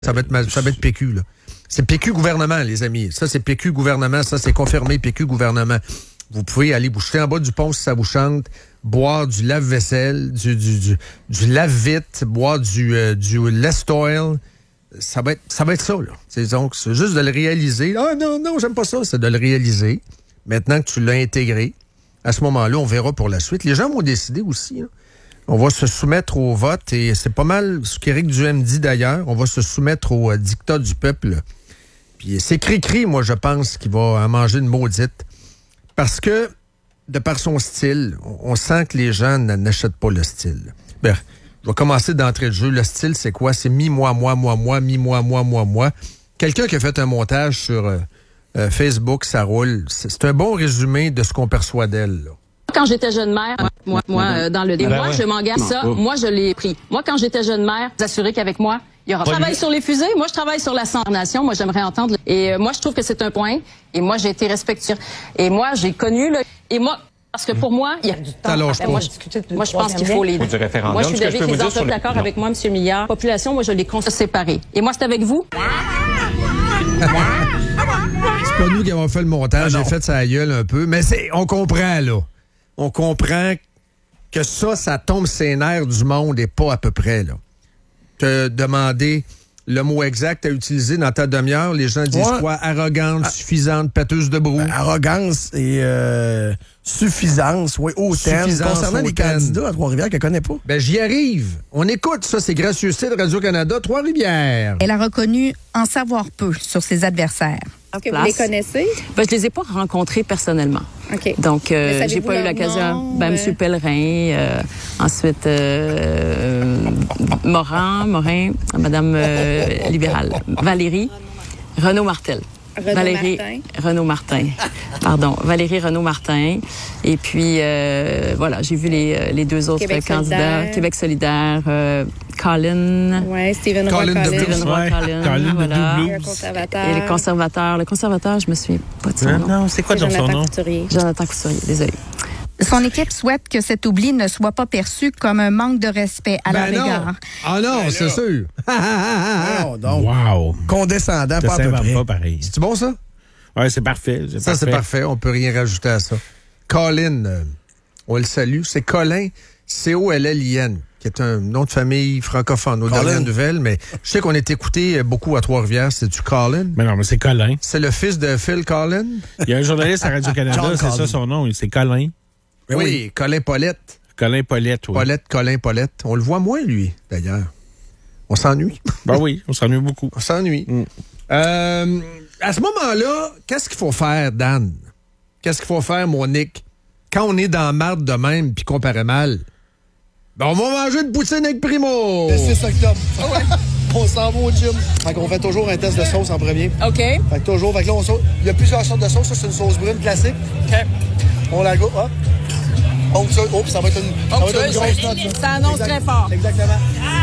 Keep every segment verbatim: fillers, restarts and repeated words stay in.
Ça va être, ça va être P Q, là. C'est P Q gouvernement, les amis. Ça, c'est P Q gouvernement. Ça, c'est confirmé P Q gouvernement. Vous pouvez aller vous jeter en bas du pont si ça vous chante, boire du lave-vaisselle, du, du, du, du lave-vite, boire du, euh, du Lest-Oil. Ça va être, ça va être ça, là. C'est, donc, c'est juste de le réaliser. Ah non, non, j'aime pas ça. C'est de le réaliser. Maintenant que tu l'as intégré, à ce moment-là, on verra pour la suite. Les gens vont décider aussi, hein. On va se soumettre au vote et c'est pas mal ce qu'Éric Duhaime dit d'ailleurs. On va se soumettre au euh, dictat du peuple. Puis c'est Cri-Cri, moi, je pense, qu'il va en manger une maudite. Parce que, de par son style, on sent que les gens n'achètent pas le style. Ben, je vais commencer d'entrée de jeu. Le style, c'est quoi? C'est mi-moi, moi, moi, moi, mi-moi, moi, moi, moi. Quelqu'un qui a fait un montage sur euh, euh, Facebook, ça roule. C'est, c'est un bon résumé de ce qu'on perçoit d'elle, là. Quand j'étais jeune mère, moi, moi euh, dans le débat, ben ouais. je m'engage ça. Oh. Moi, je l'ai pris. Moi, quand j'étais jeune mère, vous assurez qu'avec moi, il y aura. Je travaille sur les fusées. Moi, je travaille sur la Nation. Moi, j'aimerais entendre. Et euh, moi, je trouve que c'est un point. Et moi, j'ai été respectueuse. Et moi, j'ai connu le. Et moi, parce que pour moi, il y a du temps. Alors, ben, moi, je, moi, je pense qu'il faut les. Du référendum. Moi, je suis d'avis qu'ils sont d'accord avec moi, M. Millard. Population, moi, je les compte séparés. Et moi, c'est avec vous. C'est pas nous qui avons fait le montage. J'ai fait sa gueule un peu, mais c'est, on comprend là. On comprend que ça, ça tombe ses nerfs du monde et pas à peu près, là. Te demander le mot exact à utiliser dans ta demi-heure, les gens disent ouais. quoi? Arrogante, ah. suffisante, pâteuse de brou. Ben, arrogance et euh, suffisance, oui, hautaine. Concernant hautaine. Les candidats à Trois-Rivières qu'elle connaît pas. Ben, j'y arrive. On écoute ça, c'est Gracieuseté de Radio-Canada, Trois-Rivières. Elle a reconnu en savoir peu sur ses adversaires. Est-ce que vous les connaissez? Ben, je les ai pas rencontrés personnellement. OK. Donc, euh, j'ai pas eu l'occasion. Ben, M. Pellerin, euh, ensuite euh, Morin, Morin, Mme euh, libérale, Valérie, Renaud Martel. Renaud Valérie Martin. Renaud Martin. Pardon, Valérie Renaud Martin. Et puis, euh, voilà, j'ai vu les, les deux autres Québec candidats. solidaire. Québec solidaire. Euh, Colin. Oui, Stephen Roy Colin. Collins. Stephen Roy Ouais. Collins. Colin Voilà. de Blue Un Blues. conservateur. Et les conservateurs. Le conservateur, je me souviens pas de son Non, nom. non, c'est quoi donc son Jonathan nom? Couturier. Jonathan Couturier, désolé. Son équipe souhaite que cet oubli ne soit pas perçu comme un manque de respect à Ben leur non. égard. Ah non, Ben c'est là. sûr. Non, donc, Wow. condescendant, Ça pas à peu s'invente près. pas pareil. C'est bon, ça? Ouais, c'est parfait. C'est Ça, parfait. c'est parfait. On peut rien rajouter à ça. Colin, euh, on le salue. C'est Colin, C O L L I N, qui est un nom de famille francophone. Aux Colin. dernières nouvelles, mais je sais qu'on est écouté beaucoup à Trois-Rivières. C'est du Colin. Mais non, mais c'est Colin. C'est le fils de Phil Collin? Il y a un journaliste à Radio-Canada, John c'est Collin. ça son nom. C'est Colin. Ben Oui, oui. Colin Paulette. Colin Paulette, oui. Paulette, Colin Paulette. On le voit moins, lui, d'ailleurs. On s'ennuie. Ben oui, on s'ennuie beaucoup. On s'ennuie. Mm. Euh, à ce moment-là, qu'est-ce qu'il faut faire, Dan? Qu'est-ce qu'il faut faire, mon Nick? Quand on est dans la marde de même puis qu'on paraît mal, ben on va manger une poutine avec Primo! Le six octobre. On s'en va au gym. Fait qu'on fait toujours un test de sauce en premier. OK. Fait que toujours, fait que là, on sauce. Il y a plusieurs sortes de sauces. Ça, c'est une sauce brune classique. OK. On la goûte, hop. Donc, ça, oh, puis ça va être une, ça va être une grosse note. là. Ça annonce Exact- très fort. Exactement.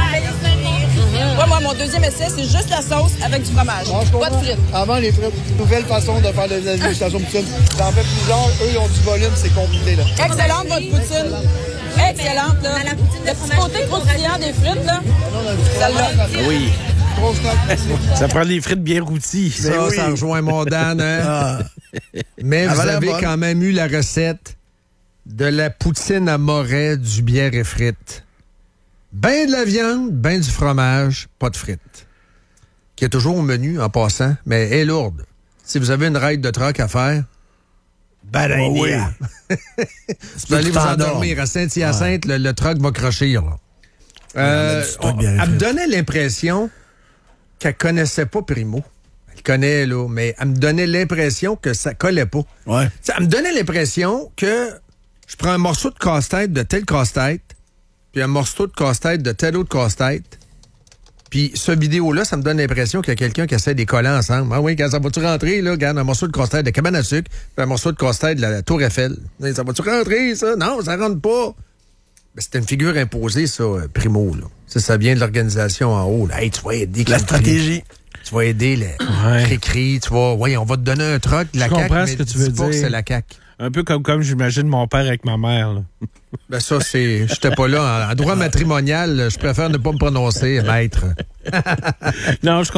Ouais, moi, mon deuxième essai, c'est juste la sauce avec du fromage. Ah, je Pas de comprends. frites. Avant les frites, nouvelle façon de faire de la dégustation poutine. J'en fais plusieurs. Eux, ils ont du volume, c'est compliqué, là. Excellente, votre poutine. Excellente, là. Le petit côté croustillant des frites, là. Celle-là. Oui. Grosse note. Ça prend des frites bien rôties. Ça, Ben oui. ça rejoint mon Dan, hein? Ah. Mais vous Avant la avez bonne. quand même eu la recette de la poutine à moret du bière et frites. Ben de la viande, ben du fromage, pas de frites. Qui est toujours au menu en passant, mais elle est lourde. Si vous avez une ride de troc à faire, Bad idea. vous allez vous tout en endormir. À Saint-Hyacinthe, le, le troc va crochir. Là. Euh, on a du stock on- bien elle me fait. donnait l'impression qu'elle connaissait pas Primo. Elle connaît, là, mais elle me donnait l'impression que ça collait pas. Ouais. Ça me donnait l'impression que je prends un morceau de casse-tête de tel casse-tête, puis un morceau de casse-tête de tel autre casse-tête. Puis ce vidéo-là, ça me donne l'impression qu'il y a quelqu'un qui essaie de les coller ensemble. Ah oui, quand ça va-tu rentrer, là? Regarde, un morceau de casse-tête de cabane à sucre, puis un morceau de casse-tête de la Tour Eiffel. Ça va-tu rentrer, ça? Non, ça rentre pas. Ben, c'était une figure imposée, ça, euh, Primo, là. Ça, ça vient de l'organisation en haut, là. Hey, tu vois, il y a des La stratégie. Tu vas aider les Ouais. cri-cri, tu vas, oui, on va te donner un truc, la Je C A Q, comprends mais ce que tu dis veux pas que dire. c'est la C A Q. Un peu comme, comme j'imagine mon père avec ma mère. Là. Ben ça, c'est... J'étais pas là. En droit matrimonial, je préfère ne pas me prononcer, maître. Non, je